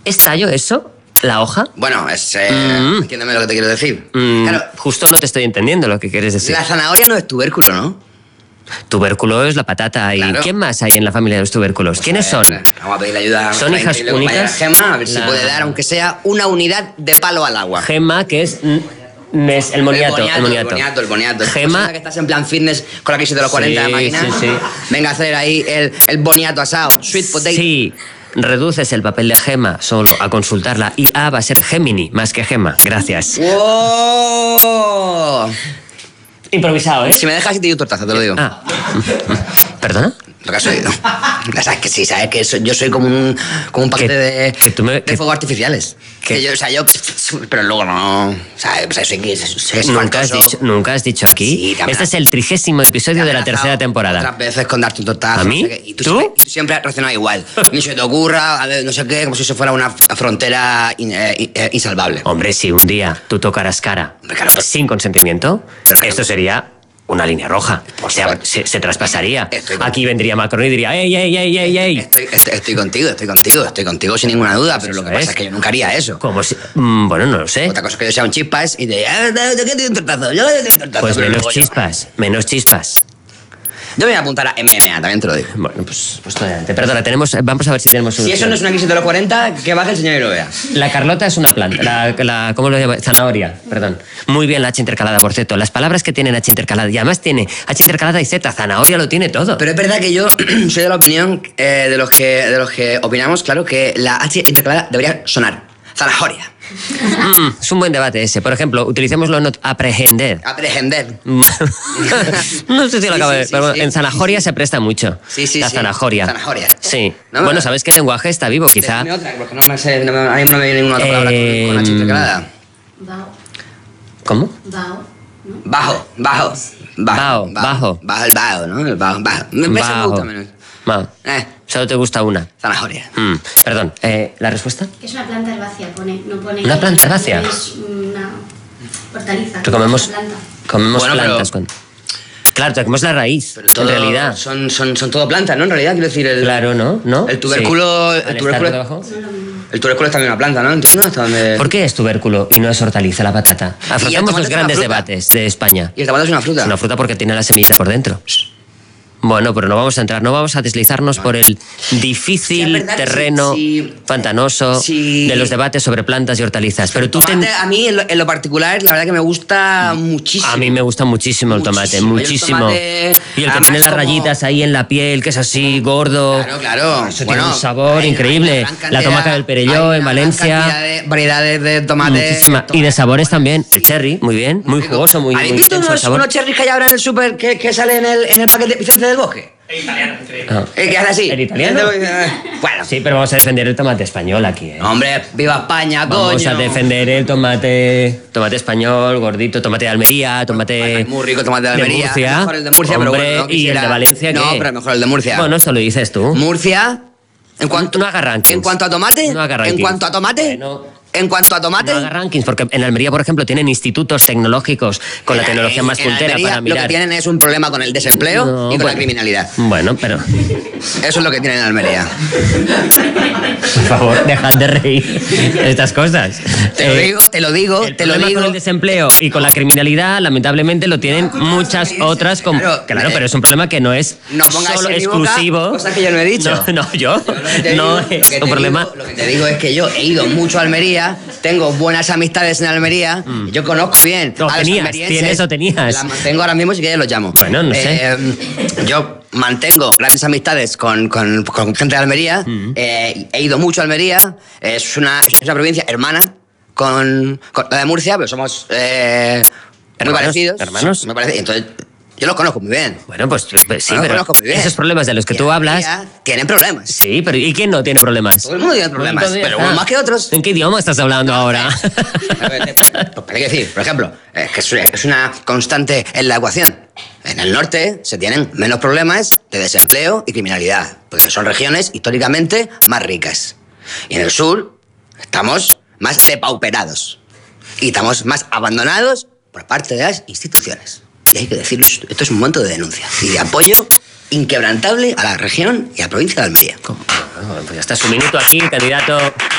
¿Es tallo eso? ¿La hoja? Bueno, entiéndeme lo que te quiero decir. Claro, justo no te estoy entendiendo lo que quieres decir. la zanahoria no es tubérculo, ¿no? Tubérculo es la patata. ¿Y Claro. quién más hay en la familia de los tubérculos? ¿Quiénes son? Vamos a pedirle ayuda a ¿Son nuestra hijas increíble compañera únicas? Gemma, a ver si puede dar, aunque sea una unidad de palo al agua. Gemma, que es el moniato. El boniato. Gemma. Que estás en plan fitness con la crisis de los 40 de Sí, máquina. sí. Venga a hacer ahí el boniato asado. Sweet potato. Sí, reduces el papel de Gemma solo a consultarla y A va a ser Gemini más que Gemma. Gracias. ¡Wow! Improvisado, ¿eh? Si me dejas y te doy un tortazo, te lo digo. Ah. ¿Perdona? Lo que has oído. Sabes que sí, sabes que yo soy como un paquete que tú de fuegos artificiales. que- Yo, pero luego no. ¿Sabes? Soy Nunca has dicho aquí. Sí, te Este es el 30º episodio de la tercera temporada. Otras veces con darte un tortazo. ¿A mí? No sé qué, y ¿Tú? siempre has reaccionado igual. Ni se te ocurra, a ver, no sé qué, como si eso fuera una frontera insalvable. Hombre, si un día tú tocaras cara Hombre, claro, pero- sin consentimiento, Pero- esto sería una línea roja. Por O sea, supuesto. se traspasaría. Estoy- Aquí vendría Macron y diría, ¡ey, ey, ey, ey, ey! Estoy contigo sin ninguna duda, pero lo que Eso pasa es que yo nunca haría eso. Como si... bueno, no lo sé. Otra cosa es que yo sea un chispas y de ¿de qué te doy un tortazo? Yo le doy un tortazo. Pues pero menos luego yo- chispas, menos chispas. Yo me voy a apuntar a MMA, también te lo digo. Bueno, pues adelante. Perdona, vamos a ver si tenemos Si eso no es una crisis de los 40, que baje el señor y lo vea. La Carlota es una planta. ¿Cómo lo llama? Zanahoria, perdón. Muy bien la H intercalada, por cierto. Las palabras que tienen H intercalada, y además tiene H intercalada y Z. Zanahoria lo tiene todo. Pero es verdad que yo soy de la opinión de los que opinamos, claro, que la H intercalada debería sonar. Zanahoria. Es un buen debate ese. Por ejemplo, utilicémoslo en aprehender. Aprehender. No sé si lo Sí, acabo sí, de... sí, pero sí, en zanahoria sí, se presta mucho. Sí, La sí. zanahoria. Zanahoria. Sí. No, Bueno, no. sabes que el lenguaje está vivo, quizá. Dime otra, porque no me sé, ahora mismo no me viene ninguna otra palabra con H intercalada. Bao. ¿Cómo? Bao. ¿No? Bajo. Bajo. Bajo el bajo, ¿no? El bajo. Me Bajo. gusta menos. Bajo. Solo te gusta una. Zanahoria. Perdón, ¿la respuesta? Que es una planta herbácea, no pone. ¿Una planta herbácea? No es una hortaliza. Que comemos, es una planta. comemos Bueno, pero- plantas. Claro, te comemos la raíz, Pero todo, en realidad. Son todo plantas, ¿no? En realidad, quiero decir, Claro, ¿no? el tubérculo- Sí. el Al tubérculo- estar por debajo. el tubérculo es también una planta, ¿no? Entiendo hasta donde... ¿Por qué es tubérculo y no es hortaliza la patata? Afrontamos tomate los es una grandes fruta. debates de España. Y el tomate es una fruta. Es una fruta porque tiene la semillita por dentro. Bueno, pero no vamos a entrar, no vamos a deslizarnos por el Sí, difícil es verdad que terreno sí. pantanoso Sí. de los debates sobre plantas y hortalizas. Pero tú Tomate, a mí, en lo particular, la verdad que me gusta muchísimo. A mí me gusta muchísimo el tomate, Muchísimo. muchísimo. Y el tomate, Y el que además, tiene las como- rayitas ahí en la piel, que es así, gordo. Claro. Eso tiene un sabor increíble. hay una gran La tomaca cantidad- del Perelló hay en una gran Valencia. cantidad de variedades de tomate. Muchísima. Y de sabores también. El cherry, muy bien, muy rico. jugoso, muy ¿Habéis visto intenso el sabor. unos cherries que hay ahora en el súper que sale en el paquete Vicente del Bosque? Ah. Que hace así. ¿El italiano? Bueno. Sí, pero vamos a defender el tomate español aquí, ¿eh? Hombre, viva España, coño. Vamos a defender el tomate español, gordito, tomate de Almería, tomate Es muy rico el tomate de Almería. de Murcia. Es mejor el de Murcia, pero Hombre, bueno, no y el quisiera- de Valencia, No, ¿qué? pero mejor el de Murcia. Bueno, esto lo dices tú. Murcia, en cuanto... No haga rankings. En cuanto a tomate. No haga rankings. En cuanto a tomate. Bueno. En cuanto a tomate. No haga rankings, porque en Almería, por ejemplo, tienen institutos tecnológicos con la tecnología más en puntera Almería para mirar. Lo que tienen es un problema con el desempleo No, y con bueno. la criminalidad. Bueno, pero Eso es lo que tienen en Almería. por favor, dejad de reír de estas cosas. Te lo digo, te lo digo, El te lo problema digo. con el desempleo y con la criminalidad, lamentablemente, lo tienen muchas otras. Claro, pero es un problema que no es No pongas solo en mi boca exclusivo. cosas que yo no he dicho. No, yo. Lo que te No digo- es un problema. Lo que te digo es que yo he ido mucho a Almería, tengo buenas amistades en Almería, yo conozco bien No, a los tenías, almerienses. ¿tienes o tenías? Las mantengo ahora mismo, si quieres los llamo. Bueno, no sé. Yo mantengo grandes amistades con gente de Almería, he ido mucho a Almería, es una provincia hermana con la de Murcia, pero somos muy Hermanos, parecidos. hermanos. Me parece, entonces, yo los conozco muy bien. Bueno, pues sí, Bueno, pero conozco muy bien. esos problemas de los que Y tú hablas. Almería tienen problemas. Sí, pero ¿y quién no tiene problemas? Todo el mundo tiene problemas, Entonces, pero unos más que otros. ¿En qué idioma estás hablando ahora? Pues hay que decir, por ejemplo, que es una constante en la ecuación. En el norte se tienen menos problemas de desempleo y criminalidad, porque son regiones históricamente más ricas. Y en el sur estamos más depauperados y estamos más abandonados por parte de las instituciones. Y hay que decirlo, esto es un momento de denuncia y de apoyo inquebrantable a la región y a la provincia de Almería. Pues ya está su minuto aquí, candidato.